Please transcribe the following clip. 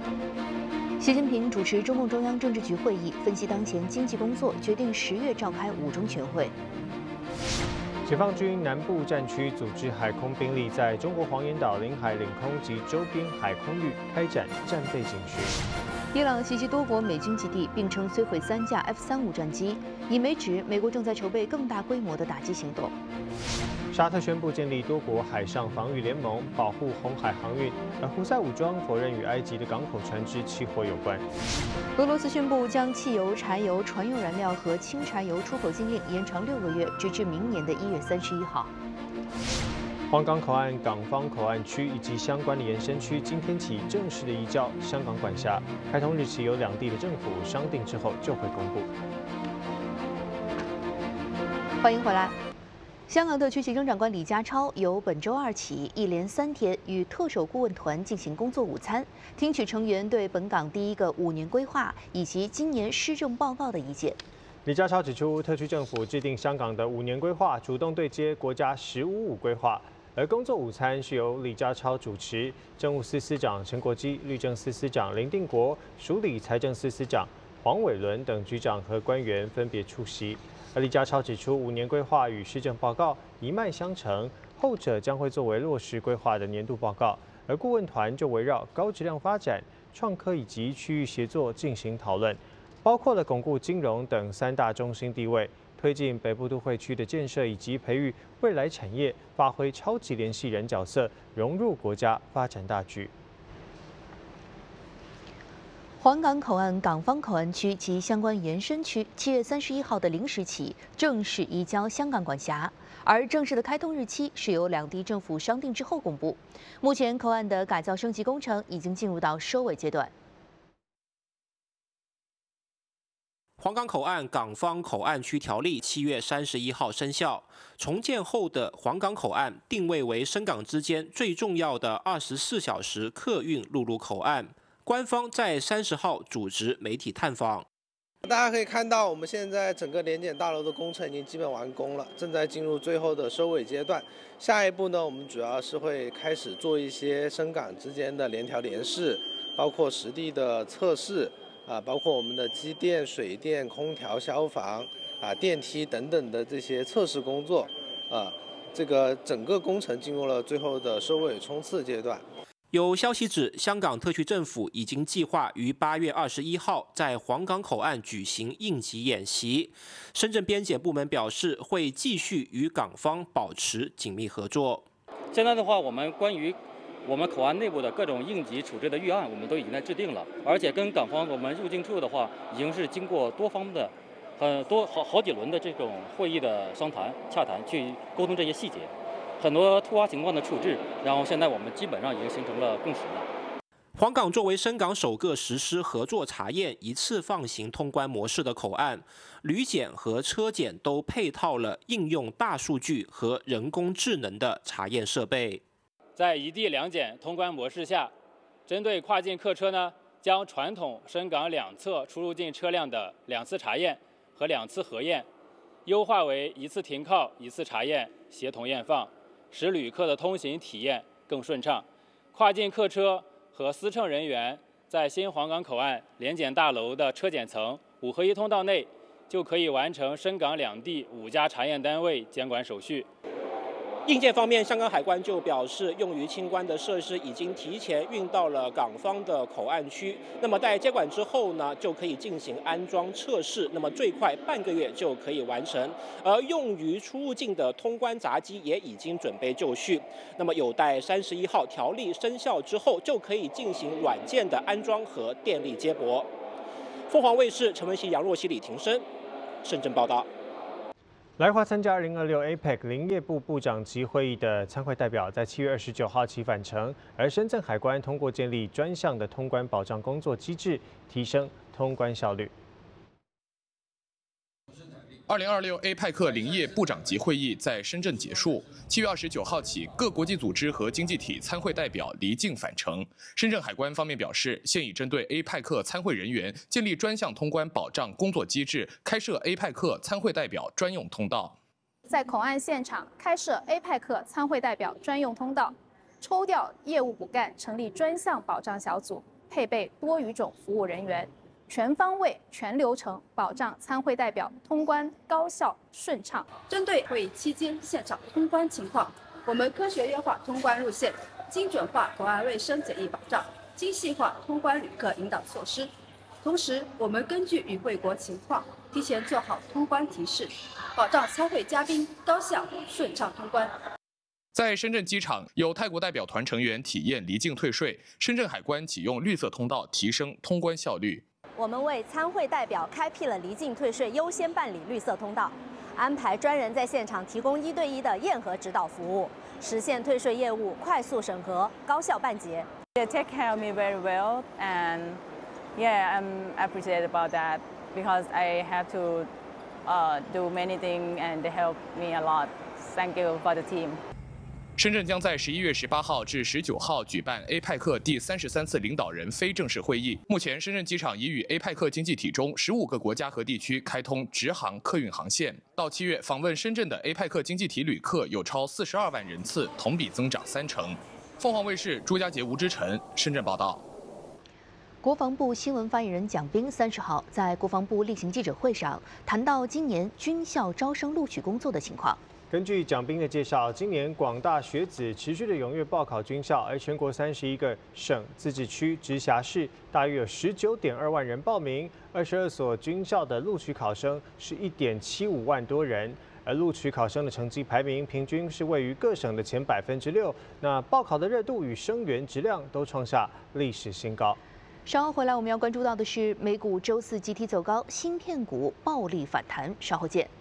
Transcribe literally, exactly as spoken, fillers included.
习近平主持中共中央政治局会议，分析当前经济工作，决定十月召开五中全会。 解放军南部战区组织海空兵力在中国黄岩岛领海领空及周边海空域开展战备警巡。 伊朗袭击多国美军基地，并称摧毁三架 F 三五战机。以媒指美国正在筹备更大规模的打击行动。 沙特宣布建立多国海上防御联盟，保护红海航运，而胡塞武装否认与埃及的港口船只起火有关。 俄罗斯宣布将汽油、柴油、船用燃料和轻柴油出口禁令延长六个月，直至明年的一月三十一号。 黄港口岸港方口岸区以及相关的延伸区，今天起正式的移交香港管辖。开通日期由两地的政府商定之后就会公布。 欢迎回来。香港特区行政长官李家超由本周二起一连三天与特首顾问团进行工作午餐，听取成员对本港第一个五年规划以及今年施政报告的意见。 李家超指出，特区政府制定香港的五年规划，主动对接国家“十五五”规划。而工作午餐是由李家超主持，政务司司长陈国基、律政司司长林定国、署理财政司司长黄伟伦等局长和官员分别出席。而李家超指出，五年规划与施政报告一脉相承，后者将会作为落实规划的年度报告，而顾问团就围绕高质量发展、创科以及区域协作进行讨论，包括了巩固金融等三大中心地位。推进北部都会区的建设，以及培育未来产业，发挥超级联系人角色，融入国家发展大局。 黄港口岸港方口岸区及相关延伸区，七月三十一号的零时起正式移交香港管辖，而正式的开通日期是由两地政府商定之后公布。目前口岸的改造升级工程已经进入到收尾阶段。 黄港口岸港方口岸区条例七月三十一号生效。重建后的黄港口岸定位为深港之间最重要的二十四小时客运陆路口岸。官方在三十号组织媒体探访。 大家可以看到，我们现在整个联检大楼的工程已经基本完工了，正在进入最后的收尾阶段。下一步呢，我们主要是会开始做一些深港之间的联调联试，包括实地的测试。啊，包括我们的机电、水电、空调、消防啊、电梯等等的这些测试工作，啊，这个整个工程进入了最后的收尾冲刺阶段。 有消息指，香港特区政府已经计划于八月二十一号在黄港口岸举行应急演习。深圳边检部门表示，会继续与港方保持紧密合作。 现在的话，我们关于我们口岸内部的各种应急处置的预案，我们都已经在制定了，而且跟港方我们入境处的话，已经是经过多方的、很多好好几轮的这种会议的商谈、洽谈，去沟通这些细节，很多突发情况的处置，然后现在我们基本上已经形成了共识了。 黄港作为深港首个实施合作查验一次放行通关模式的口岸，旅检和车检都配套了应用大数据和人工智能的查验设备。 在一地两检通关模式下，针对跨境客车呢，将传统深港两侧出入境车辆的两次查验和两次核验，优化为一次停靠、一次查验，协同验放，使旅客的通行体验更顺畅。跨境客车和司乘人员在新黄港口岸联检大楼的车检层五合一通道内，就可以完成深港两地五家查验单位监管手续。 硬件方面，香港海关就表示，用于清关的设施已经提前运到了港方的口岸区。那么在接管之后呢，就可以进行安装测试，那么最快半个月就可以完成。而用于出入境的通关闸机也已经准备就绪，那么有待三十一号条例生效之后，就可以进行软件的安装和电力接驳。凤凰卫视陈文熙、杨若曦、李庭生，深圳报道。 来华参加二零二六 A P E C 林业部部长级会议的参会代表，在七月二十九号起返程，而深圳海关通过建立专项的通关保障工作机制，提升通关效率。 二零二六 A P E C 林业部长级会议在深圳结束。七月二十九号起，各国际组织和经济体参会代表离境返程。深圳海关方面表示，现已针对 A P E C 参会人员建立专项通关保障工作机制，开设 A P E C 参会代表专用通道。 在口岸现场开设 A P E C 参会代表专用通道，抽调业务骨干，成立专项保障小组， 配备多语种服务人员，全方位、全流程保障参会代表通关高效顺畅。 针对会议期间现场通关情况，我们科学优化通关路线，精准化口岸卫生检疫保障，精细化通关旅客引导措施。同时，我们根据与会国情况，提前做好通关提示，保障参会嘉宾高效顺畅通关。 在深圳机场，有泰国代表团成员体验离境退税，深圳海关启用绿色通道，提升通关效率。 我们为参会代表开辟了离境退税优先办理绿色通道，安排专人在现场提供一对一的验核指导服务，实现退税业务快速审核、高效办结。 They take care of me very well, and yeah, I'm appreciated about that because I have to uh, do many things, and they help me a lot. Thank you for the team. 深圳将在十一月十八号至十九号举办 A 派克第三十三次领导人非正式会议。目前，深圳机场已与 A 派克经济体中十五个国家和地区开通直航客运航线。到七月，访问深圳的 A 派克经济体旅客有超四十二万人次，同比增长三成。凤凰卫视朱家杰、吴之晨深圳报道。 国防部新闻发言人蒋斌三十号在国防部例行记者会上谈到今年军校招生录取工作的情况。 根据蒋斌的介绍，今年广大学子持续的踊跃报考军校，而全国三十一个省、自治区、直辖市大约有十九点二万人报名，二十二所军校的录取考生是一点七五万多人，而录取考生的成绩排名平均是位于各省的前百分之六。那报考的热度与生源质量都创下历史新高。 稍后回来，我们要关注到的是美股周四集体走高，芯片股暴力反弹，稍后见。